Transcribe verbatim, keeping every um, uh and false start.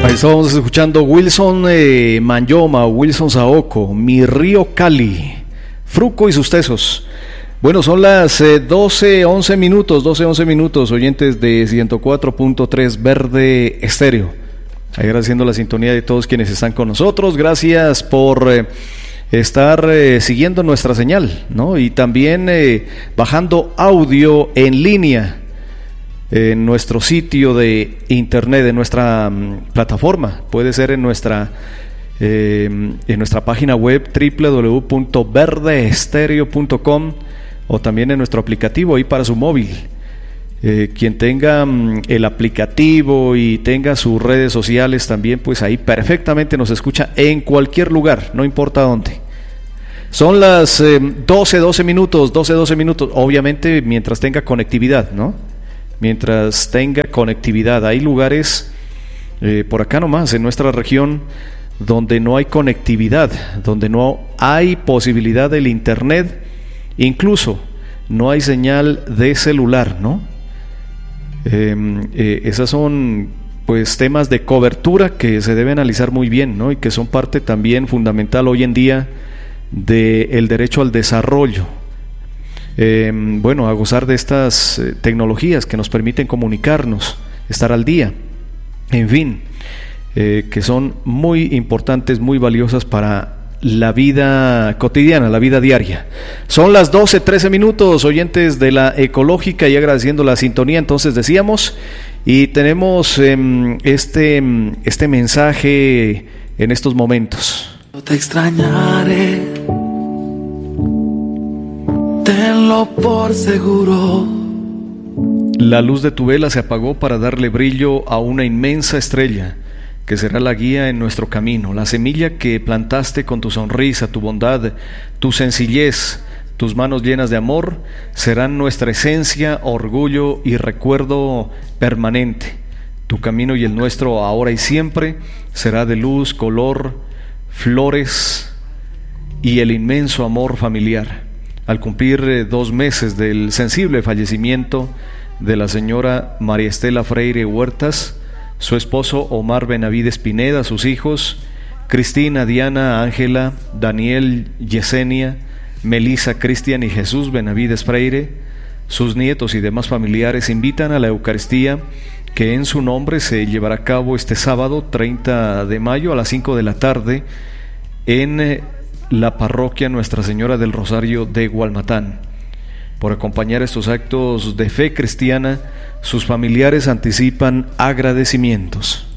Ahí estábamos escuchando Wilson eh, Manyoma, Wilson Saoko, Mi Río Cali, Fruco y sus tesos. Bueno, son las eh, doce, once minutos, doce, once minutos, oyentes de ciento cuatro punto tres Verde Estéreo. Agradeciendo la sintonía de todos quienes están con nosotros. Gracias por eh, estar eh, siguiendo nuestra señal, ¿no? Y también eh, bajando audio en línea en nuestro sitio de internet, en nuestra um, plataforma. Puede ser en nuestra eh, en nuestra página web doble u doble u doble u punto verde estéreo punto com o también en nuestro aplicativo ahí para su móvil. Eh, quien tenga um, el aplicativo y tenga sus redes sociales también, pues ahí perfectamente nos escucha en cualquier lugar, no importa dónde. Son las eh, doce, doce minutos, doce, doce minutos, obviamente mientras tenga conectividad, ¿no? Mientras tenga conectividad. Hay lugares eh, por acá nomás en nuestra región donde no hay conectividad, donde no hay posibilidad del internet, incluso no hay señal de celular, ¿no? Eh, eh, esas son pues temas de cobertura que se debe analizar muy bien, ¿no? Y que son parte también fundamental hoy en día del derecho al desarrollo. Eh, bueno, a gozar de estas eh, tecnologías que nos permiten comunicarnos, estar al día, en fin, eh, que son muy importantes, muy valiosas para la vida cotidiana, la vida diaria. Son las doce, trece minutos, oyentes de la Ecológica, y agradeciendo la sintonía, entonces decíamos, y tenemos eh, este, este mensaje en estos momentos. Te extrañaré, tenlo por seguro. La luz de tu vela se apagó para darle brillo a una inmensa estrella que será la guía en nuestro camino. La semilla que plantaste con tu sonrisa, tu bondad, tu sencillez, tus manos llenas de amor, serán nuestra esencia, orgullo y recuerdo permanente. Tu camino y el nuestro ahora y siempre será de luz, color, flores y el inmenso amor familiar. Al cumplir eh, dos meses del sensible fallecimiento de la señora María Estela Freire Huertas, su esposo Omar Benavides Pineda, sus hijos Cristina, Diana, Ángela, Daniel, Yesenia, Melissa, Cristian y Jesús Benavides Freire, sus nietos y demás familiares invitan a la Eucaristía que en su nombre se llevará a cabo este sábado treinta de mayo a las cinco de la tarde en eh, la parroquia Nuestra Señora del Rosario de Gualmatán. Por acompañar estos actos de fe cristiana, sus familiares anticipan agradecimientos.